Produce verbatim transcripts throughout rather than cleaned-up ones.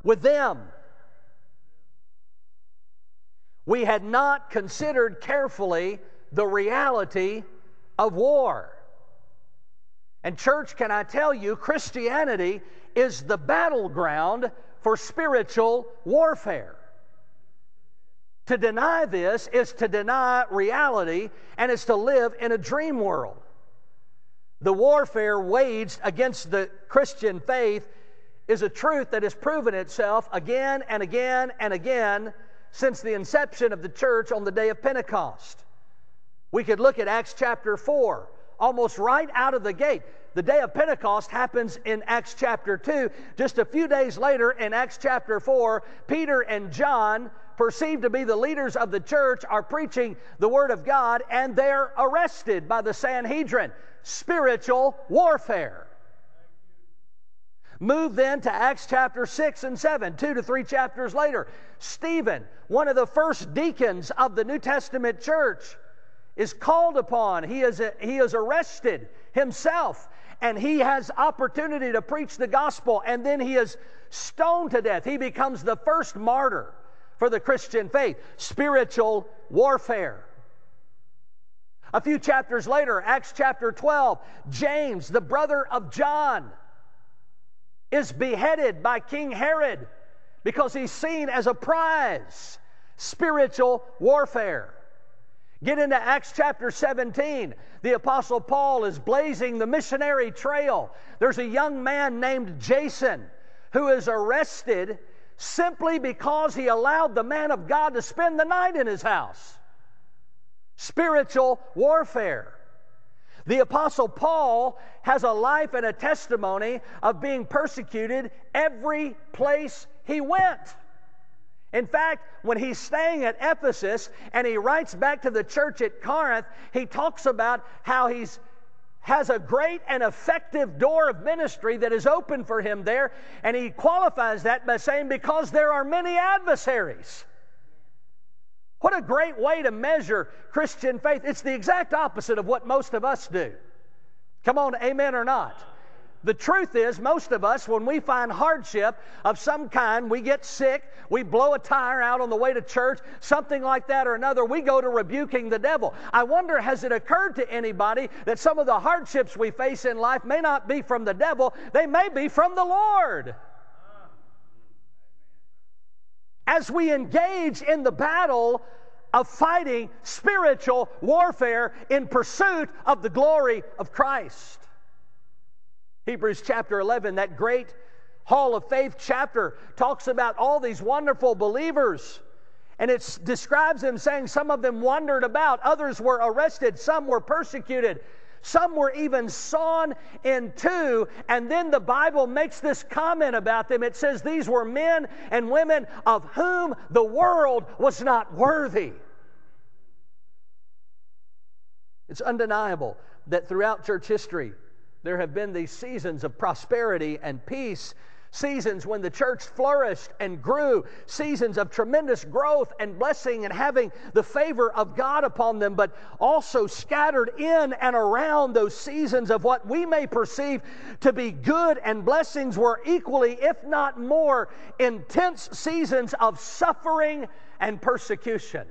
with them. We had not considered carefully the reality of war. And church, can I tell you, Christianity is the battleground for spiritual warfare. To deny this is to deny reality, and is to live in a dream world. The warfare waged against the Christian faith is a truth that has proven itself again and again and again since the inception of the church on the day of Pentecost. We could look at Acts chapter four, almost right out of the gate. The day of Pentecost happens in Acts chapter two. Just a few days later in Acts chapter four, Peter and John, perceived to be the leaders of the church, are preaching the Word of God, and they're arrested by the Sanhedrin. Spiritual warfare. Move then to Acts chapter six and seven, two to three chapters later. Stephen, one of the first deacons of the New Testament church, is called upon. He is, he is arrested himself, and he has opportunity to preach the gospel, and then he is stoned to death. He becomes the first martyr for the Christian faith. Spiritual warfare. A few chapters later, Acts chapter twelve, James, the brother of John, is beheaded by King Herod because he's seen as a prize. Spiritual warfare. Get into Acts chapter seventeen. The Apostle Paul is blazing the missionary trail. There's a young man named Jason who is arrested simply because he allowed the man of God to spend the night in his house. Spiritual warfare. The Apostle Paul has a life and a testimony of being persecuted every place he went. In fact, when he's staying at Ephesus and he writes back to the church at Corinth, he talks about how he's has a great and effective door of ministry that is open for him there, and he qualifies that by saying, because there are many adversaries. What a great way to measure Christian faith. It's the exact opposite of what most of us do. Come on, amen or not? The truth is, most of us, when we find hardship of some kind, we get sick, we blow a tire out on the way to church, something like that or another, we go to rebuking the devil. I wonder, has it occurred to anybody that some of the hardships we face in life may not be from the devil, they may be from the Lord? As we engage in the battle of fighting spiritual warfare in pursuit of the glory of Christ. Hebrews chapter eleven, that great Hall of Faith chapter, talks about all these wonderful believers. And it describes them saying some of them wandered about, others were arrested, some were persecuted, some were even sawn in two. And then the Bible makes this comment about them. It says these were men and women of whom the world was not worthy. It's undeniable that throughout church history, there have been these seasons of prosperity and peace, seasons when the church flourished and grew, seasons of tremendous growth and blessing and having the favor of God upon them, but also scattered in and around those seasons of what we may perceive to be good and blessings were equally, if not more, intense seasons of suffering and persecution.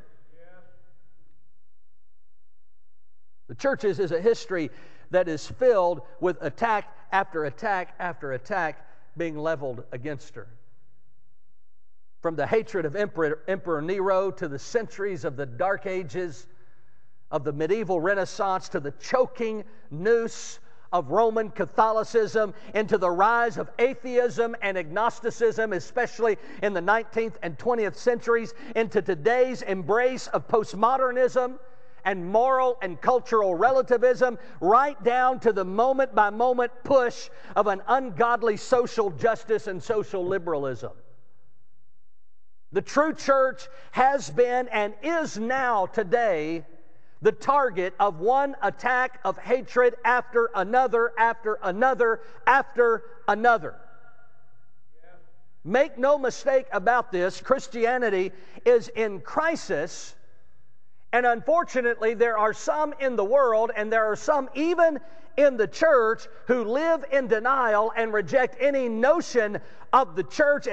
The church's is a history that is filled with attack after attack after attack being leveled against her. From the hatred of Emperor, Emperor Nero to the centuries of the Dark Ages, of the medieval Renaissance to the choking noose of Roman Catholicism, into the rise of atheism and agnosticism, especially in the nineteenth and twentieth centuries, into today's embrace of postmodernism and moral and cultural relativism, right down to the moment-by-moment push of an ungodly social justice and social liberalism. The true church has been and is now today the target of one attack of hatred after another, after another, after another. Make no mistake about this, Christianity is in crisis. And unfortunately, there are some in the world, and there are some even in the church, who live in denial and reject any notion of the church